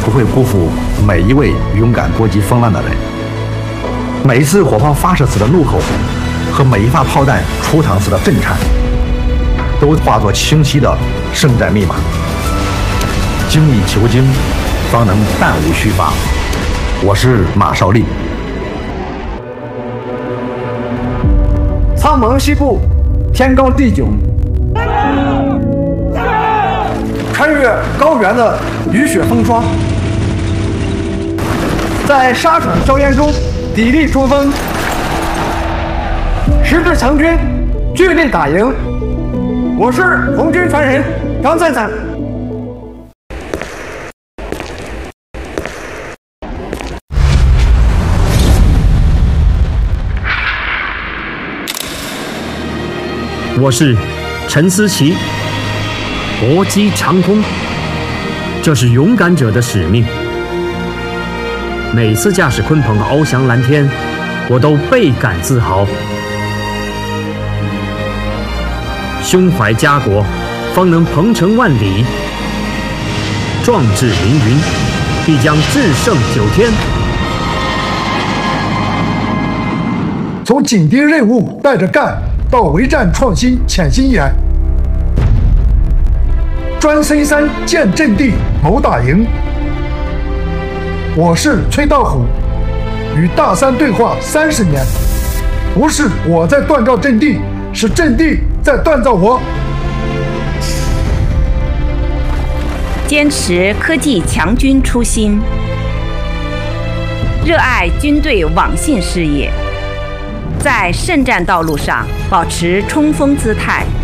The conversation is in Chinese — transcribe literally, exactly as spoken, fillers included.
不会辜负每一位勇敢搏击风浪的人。每一次火炮发射时的怒吼和每一发炮弹出膛时的震颤，都化作清晰的圣战密码。精益求精，方能弹无虚发。我是马少立。 苍蒙西部，天高地迥，穿越高原的雨雪风霜，在沙场硝烟中砥砺冲锋，十字强军聚力打赢。我是红军传人张灿灿。 我是陈思琪，搏击长空，这是勇敢者的使命。每次驾驶鲲鹏翱翔蓝天，我都倍感自豪。胸怀家国，方能鹏程万里；壮志凌云，必将制胜九天。 从紧盯任务带着干，到围战创新潜心研，专 C 三建阵地谋打赢。我是崔道虎，与大三对话三十年，不是我在锻造阵地，是阵地在锻造我。 坚持科技强军初心，热爱军队网信事业。在圣战道路上保持冲锋姿态，